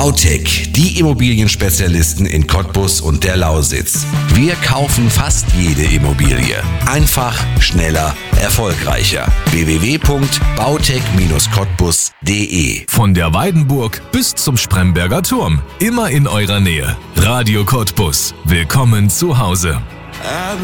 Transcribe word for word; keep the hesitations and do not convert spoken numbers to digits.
Bautec, die Immobilienspezialisten in Cottbus und der Lausitz. Wir kaufen fast jede Immobilie. Einfach, schneller, erfolgreicher. w w w punkt bautec Bindestrich cottbus punkt d e. Von der Weidenburg bis zum Spremberger Turm. Immer in eurer Nähe. Radio Cottbus. Willkommen zu Hause.